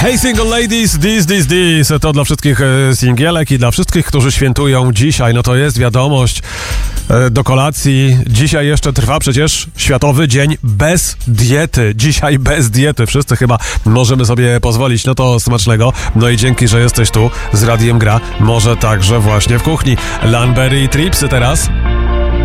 Hey single ladies, this. To dla wszystkich singielek i dla wszystkich, którzy świętują dzisiaj. No to jest wiadomość do kolacji. Dzisiaj jeszcze trwa przecież Światowy Dzień bez diety. Dzisiaj bez diety. Wszyscy chyba możemy sobie pozwolić. No to smacznego. No i dzięki, że jesteś tu z Radiem Gra. Może także właśnie w kuchni. Lanberry i Tripsy teraz.